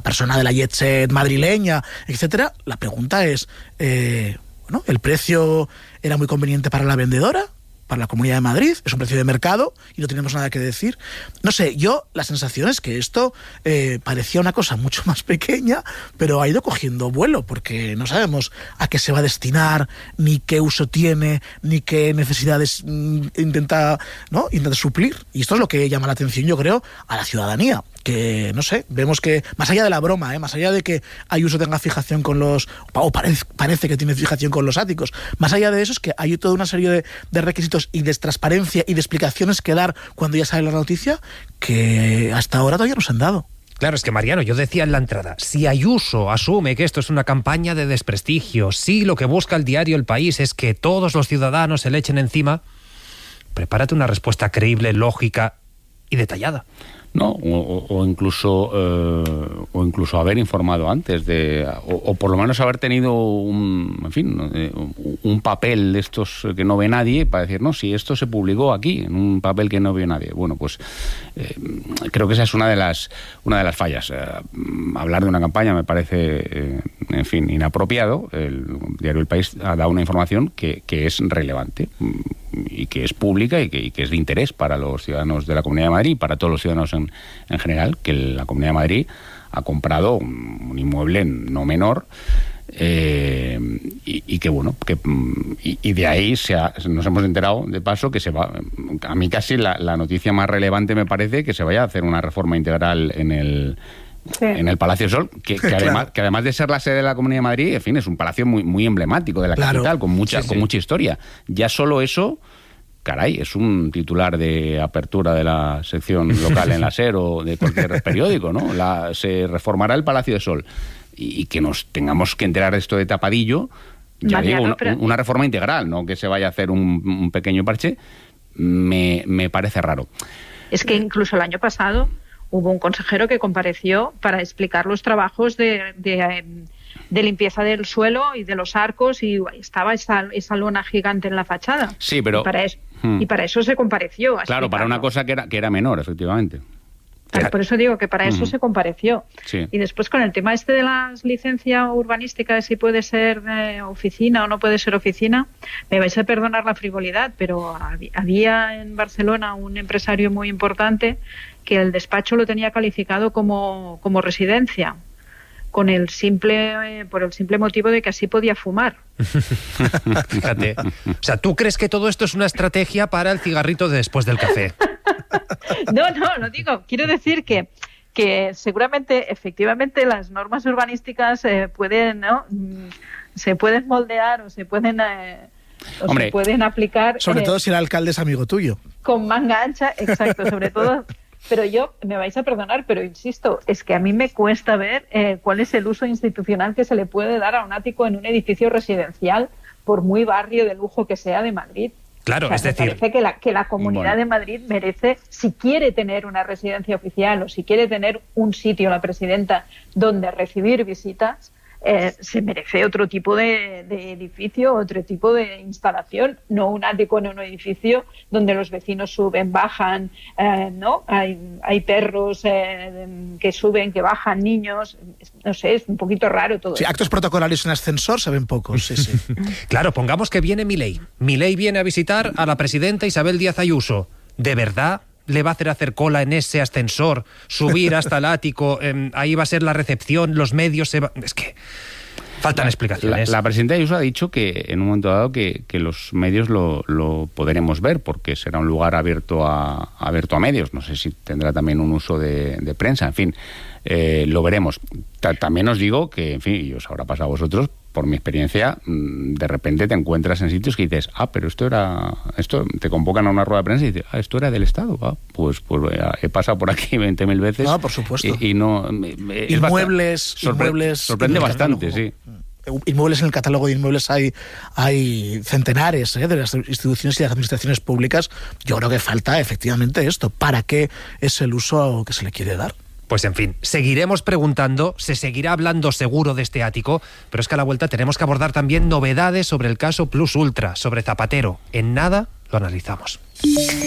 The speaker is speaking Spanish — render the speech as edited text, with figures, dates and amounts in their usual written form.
persona de la jet set madrileña, etcétera. La pregunta es, ¿el precio era muy conveniente para la vendedora? Para la Comunidad de Madrid, es un precio de mercado y no tenemos nada que decir. No sé, la sensación es que esto parecía una cosa mucho más pequeña, pero ha ido cogiendo vuelo, porque no sabemos a qué se va a destinar, ni qué uso tiene, ni qué necesidades intenta suplir. Y esto es lo que llama la atención, yo creo, a la ciudadanía. Que, no sé, vemos que, más allá de la broma, más allá de que Ayuso tenga fijación con parece que tiene fijación con los áticos, más allá de eso es que hay toda una serie de requisitos y de transparencia y de explicaciones que dar cuando ya sale la noticia que hasta ahora todavía no se han dado. Claro, es que Mariano, yo decía en la entrada, si Ayuso asume que esto es una campaña de desprestigio, si lo que busca el diario El País es que todos los ciudadanos se le echen encima, prepárate una respuesta creíble, lógica y detallada. No, o incluso haber informado antes o por lo menos haber tenido un papel de estos que no ve nadie para decir, no, si esto se publicó aquí, en un papel que no vio nadie. Bueno, pues creo que esa es una de las fallas. Hablar de una campaña me parece, inapropiado. El diario El País ha dado una información que es relevante y que es pública y que es de interés para los ciudadanos de la Comunidad de Madrid y para todos los ciudadanos en general, que la Comunidad de Madrid ha comprado un inmueble no menor y de ahí nos hemos enterado de paso que se va, a mí casi la noticia más relevante me parece que se vaya a hacer una reforma integral en el Palacio Sol, que además de ser la sede de la Comunidad de Madrid, en fin, es un palacio muy, muy emblemático de la capital, con mucha historia. Ya solo eso, caray, es un titular de apertura de la sección local en la SER o de cualquier periódico, ¿no? Se reformará el Palacio de Sol. Y que nos tengamos que enterar de esto de tapadillo, una reforma integral, no que se vaya a hacer un pequeño parche, me parece raro. Es que incluso el año pasado hubo un consejero que compareció para explicar los trabajos de limpieza del suelo y de los arcos, y estaba esa lona gigante en la fachada. Sí, pero... Y para eso se compareció. Claro, para una cosa que era menor, efectivamente. Por eso digo que para eso se compareció. Sí. Y después con el tema de las licencias urbanísticas, si puede ser oficina o no puede ser oficina, me vais a perdonar la frivolidad, pero había en Barcelona un empresario muy importante que el despacho lo tenía calificado como residencia, por el simple motivo de que así podía fumar. Fíjate. O sea, ¿tú crees que todo esto es una estrategia para el cigarrito de después del café? No digo. Quiero decir que seguramente, efectivamente, las normas urbanísticas se pueden moldear o se pueden aplicar. Sobre todo si el alcalde es amigo tuyo. Con manga ancha, exacto, sobre todo. Pero me vais a perdonar, pero insisto, es que a mí me cuesta ver cuál es el uso institucional que se le puede dar a un ático en un edificio residencial, por muy barrio de lujo que sea de Madrid. Claro, es decir... Me parece que la Comunidad de Madrid merece, si quiere tener una residencia oficial o si quiere tener un sitio, la presidenta, donde recibir visitas, se merece otro tipo de edificio, otro tipo de instalación, no un ático en un edificio donde los vecinos suben, bajan, ¿no? Hay perros que suben, que bajan, niños, no sé, es un poquito raro todo. Sí, actos protocolarios en ascensor se ven pocos, sí. Claro, pongamos que viene Milei. Milei viene a visitar a la presidenta Isabel Díaz Ayuso. ¿De verdad le va a hacer cola en ese ascensor, subir hasta el ático, ahí va a ser la recepción, los medios es que faltan explicaciones? La presidenta Ayuso ha dicho que en un momento dado que los medios lo podremos ver, porque será un lugar abierto a medios. No sé si tendrá también un uso de prensa, en fin, lo veremos. También os digo que, en fin, y os habrá pasado a vosotros, por mi experiencia, de repente te encuentras en sitios que dices, pero esto te convocan a una rueda de prensa y dices, esto era del Estado, pues he pasado por aquí 20.000 veces. No, por supuesto. Y no... Inmuebles... sorprende bastante, sí. Inmuebles, en el catálogo de inmuebles hay centenares de las instituciones y las administraciones públicas. Yo creo que falta efectivamente esto. ¿Para qué es el uso que se le quiere dar? Pues en fin, seguiremos preguntando, se seguirá hablando seguro de este ático, pero es que a la vuelta tenemos que abordar también novedades sobre el caso Plus Ultra, sobre Zapatero. En nada lo analizamos.